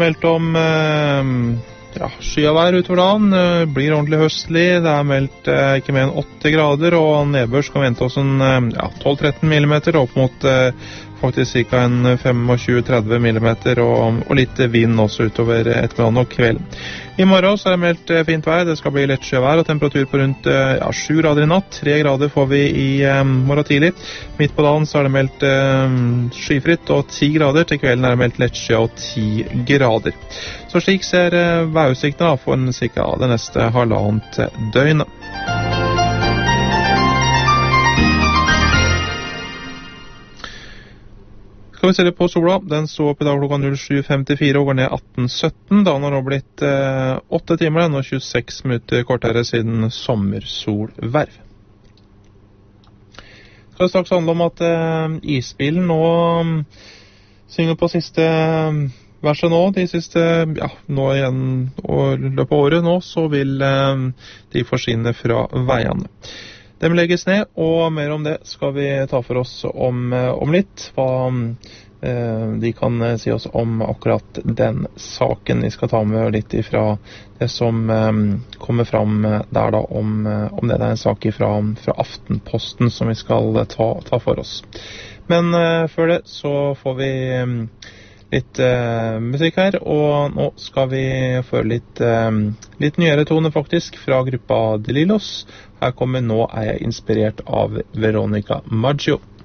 Meldt om skyavær utover dagen, blir ordentlig høstlig. Det meldt ikke mer enn 8 grader, og nedbør skal vente oss en 12-13 millimeter, opp mot faktisk ca. en 25-30 millimeter, og litt vind også utover ettermiddagen og kvelden. I morgen så det meldt fint vær, det skal bli lett skyavær og temperatur på rundt 7 grader i natt. 3 grader får vi i morgen tidlig. Midt på dagen så det meldt skyfritt og 10 grader. Til kvelden det meldt lett sky og 10 grader. Så slik ser værutsiktene for ca. det neste halvannet døgnet. Skal vi se litt på sola. Den så opp i dag klokka 07.54 og går ned 18.17. Dagen har nå blitt 8 timer og 26 minutter kortere siden sommersolverv. Skal det straks handle om at isbilen nå synger på siste verset nå. De siste, nå igjen og løpet av året nå, så vil de forsvinne fra veiene. Den legges ned, og mer om det skal vi ta for oss om litt. Hva de kan si oss om akkurat den saken. Vi skal ta med litt ifra det som kommer fram der da, om det. Det en sak fra Aftenposten som vi skal ta for oss. Men før det så får vi litt musikk her, og nå skal vi få litt nyere tone faktisk fra gruppa De Lillos. Her kommer Nå jeg inspirert av Veronica Maggio.